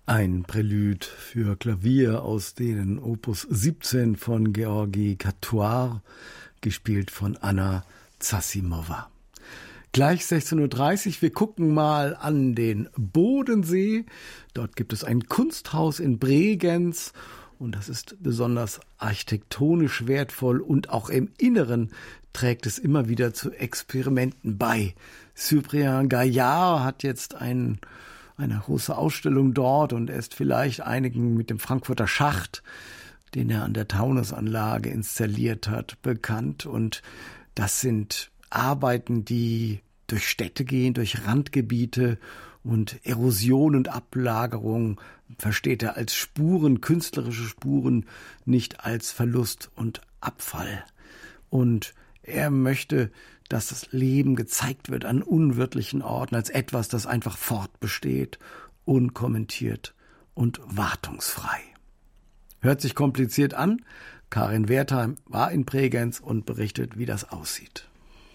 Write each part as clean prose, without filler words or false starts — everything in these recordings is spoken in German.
Ein Prälude für Klavier aus den Opus 17 von Georgi Katuar, gespielt von Anna Zasimova. Gleich 16.30 Uhr, wir gucken mal an den Bodensee. Dort gibt es ein Kunsthaus in Bregenz und das ist besonders architektonisch wertvoll und auch im Inneren trägt es immer wieder zu Experimenten bei. Cyprien Gaillard hat jetzt eine große Ausstellung dort und er ist vielleicht einigen mit dem Frankfurter Schacht, den er an der Taunusanlage installiert hat, bekannt. Und das sind Arbeiten, die durch Städte gehen, durch Randgebiete und Erosion und Ablagerung versteht er als Spuren, künstlerische Spuren, nicht als Verlust und Abfall. Und er möchte, dass das Leben gezeigt wird an unwirtlichen Orten als etwas, das einfach fortbesteht, unkommentiert und wartungsfrei. Hört sich kompliziert an. Karin Wertheim war in Bregenz und berichtet, wie das aussieht.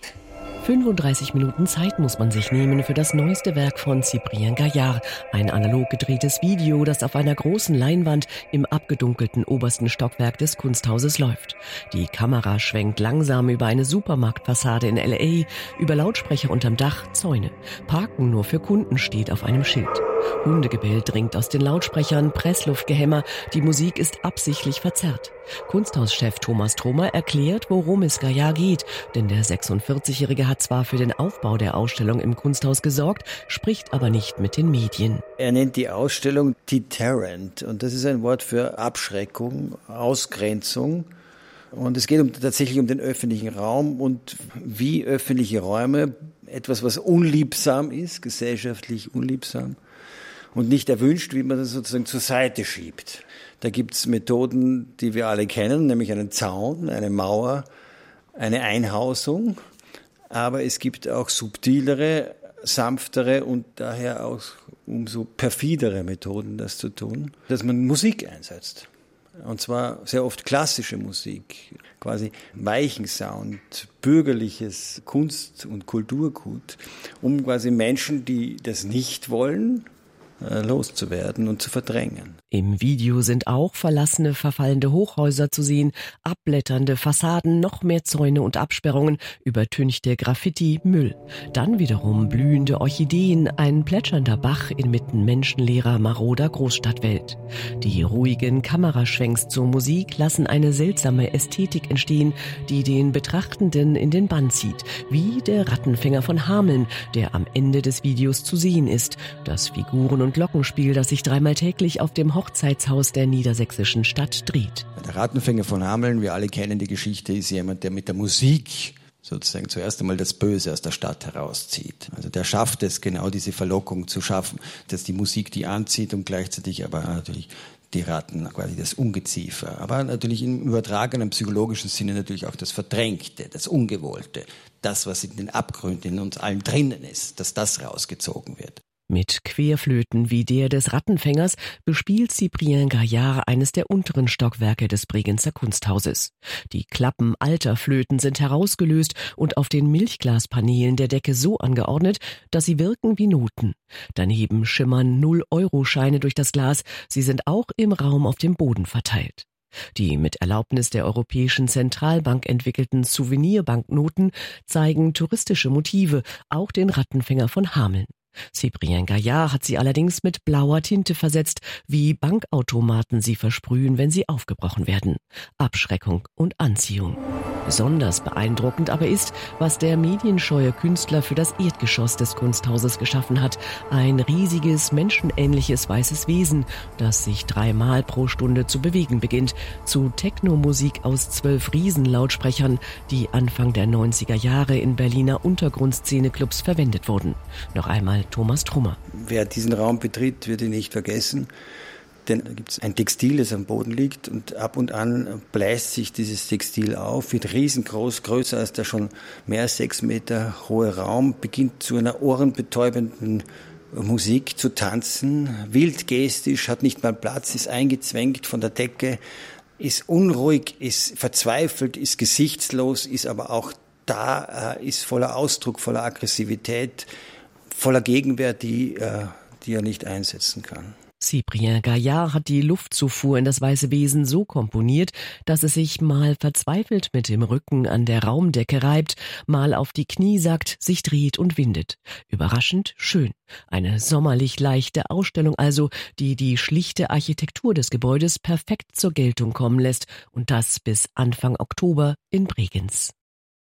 35 Minuten Zeit muss man sich nehmen für das neueste Werk von Cyprien Gaillard. Ein analog gedrehtes Video, das auf einer großen Leinwand im abgedunkelten obersten Stockwerk des Kunsthauses läuft. Die Kamera schwenkt langsam über eine Supermarktfassade in L.A., über Lautsprecher unterm Dach, Zäune. Parken nur für Kunden steht auf einem Schild. Hundegebell dringt aus den Lautsprechern, Pressluftgehämmer, die Musik ist absichtlich verzerrt. Kunsthauschef Thomas Trummer erklärt, worum es Gaillard geht, denn der 46-Jährige hat zwar für den Aufbau der Ausstellung im Kunsthaus gesorgt, spricht aber nicht mit den Medien. Er nennt die Ausstellung Deterrent und das ist ein Wort für Abschreckung, Ausgrenzung. Und es geht tatsächlich um den öffentlichen Raum und wie öffentliche Räume, etwas was unliebsam ist, gesellschaftlich unliebsam, und nicht erwünscht, wie man das sozusagen zur Seite schiebt. Da gibt's Methoden, die wir alle kennen, nämlich einen Zaun, eine Mauer, eine Einhausung. Aber es gibt auch subtilere, sanftere und daher auch umso perfidere Methoden, das zu tun, dass man Musik einsetzt. Und zwar sehr oft klassische Musik, quasi weichen Sound, bürgerliches Kunst- und Kulturgut, um quasi Menschen, die das nicht wollen, loszuwerden und zu verdrängen. Im Video sind auch verlassene, verfallende Hochhäuser zu sehen, abblätternde Fassaden, noch mehr Zäune und Absperrungen, übertünchte Graffiti, Müll. Dann wiederum blühende Orchideen, ein plätschernder Bach inmitten menschenleerer, maroder Großstadtwelt. Die ruhigen Kameraschwenks zur Musik lassen eine seltsame Ästhetik entstehen, die den Betrachtenden in den Bann zieht, wie der Rattenfänger von Hameln, der am Ende des Videos zu sehen ist. Das Figuren- und Glockenspiel, das sich dreimal täglich auf dem Hochzeitshaus der niedersächsischen Stadt dreht. Der Rattenfänger von Hameln, wir alle kennen die Geschichte, ist jemand, der mit der Musik sozusagen zuerst einmal das Böse aus der Stadt herauszieht. Also der schafft es, genau diese Verlockung zu schaffen, dass die Musik die anzieht und gleichzeitig aber natürlich die Ratten, quasi das Ungeziefer. Aber natürlich im übertragenen psychologischen Sinne natürlich auch das Verdrängte, das Ungewollte, das, was in den Abgründen in uns allen drinnen ist, dass das rausgezogen wird. Mit Querflöten wie der des Rattenfängers bespielt Cyprien Gaillard eines der unteren Stockwerke des Bregenzer Kunsthauses. Die Klappen alter Flöten sind herausgelöst und auf den Milchglaspaneelen der Decke so angeordnet, dass sie wirken wie Noten. Daneben schimmern 0-Euro-Scheine durch das Glas, sie sind auch im Raum auf dem Boden verteilt. Die mit Erlaubnis der Europäischen Zentralbank entwickelten Souvenirbanknoten zeigen touristische Motive, auch den Rattenfänger von Hameln. Cyprien Gaillard hat sie allerdings mit blauer Tinte versetzt, wie Bankautomaten sie versprühen, wenn sie aufgebrochen werden. Abschreckung und Anziehung. Besonders beeindruckend aber ist, was der medienscheue Künstler für das Erdgeschoss des Kunsthauses geschaffen hat. Ein riesiges, menschenähnliches weißes Wesen, das sich 3-mal pro Stunde zu bewegen beginnt, zu Techno-Musik aus 12 Riesenlautsprechern, die Anfang der 90er Jahre in Berliner Untergrundszene-Clubs verwendet wurden. Noch einmal Thomas Trummer. Wer diesen Raum betritt, wird ihn nicht vergessen. Denn da gibt es ein Textil, das am Boden liegt und ab und an bläst sich dieses Textil auf, wird riesengroß, größer als der schon mehr als 6 Meter hohe Raum, beginnt zu einer ohrenbetäubenden Musik zu tanzen, wild gestisch, hat nicht mal Platz, ist eingezwängt von der Decke, ist unruhig, ist verzweifelt, ist gesichtslos, ist aber auch da, ist voller Ausdruck, voller Aggressivität, voller Gegenwehr, die er nicht einsetzen kann. Cyprien Gaillard hat die Luftzufuhr in das Weiße Wesen so komponiert, dass es sich mal verzweifelt mit dem Rücken an der Raumdecke reibt, mal auf die Knie sackt, sich dreht und windet. Überraschend schön. Eine sommerlich leichte Ausstellung also, die die schlichte Architektur des Gebäudes perfekt zur Geltung kommen lässt, und das bis Anfang Oktober in Bregenz.